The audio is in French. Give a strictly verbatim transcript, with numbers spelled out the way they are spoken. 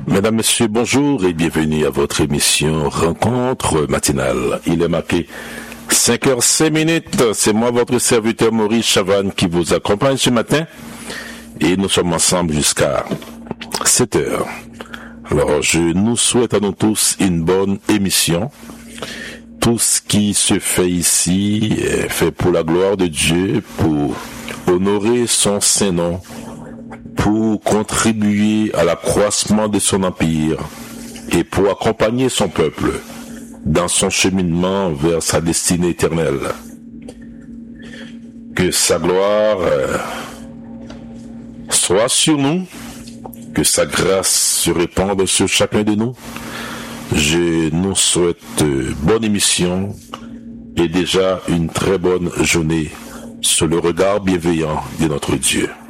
Mesdames, Messieurs, bonjour et bienvenue à votre émission Rencontre matinale. Il est marqué cinq heures cinq minutes. C'est moi, votre serviteur Maurice Chavannes, qui vous accompagne ce matin. Et nous sommes ensemble jusqu'à sept heures. Alors, je nous souhaite à nous tous une bonne émission. Tout ce qui se fait ici est fait pour la gloire de Dieu, pour honorer son saint nom, pour contribuer à l'accroissement de son empire et pour accompagner son peuple dans son cheminement vers sa destinée éternelle. Que sa gloire soit sur nous, que sa grâce se répande sur chacun de nous. Je nous souhaite bonne émission et déjà une très bonne journée sous le regard bienveillant de notre Dieu.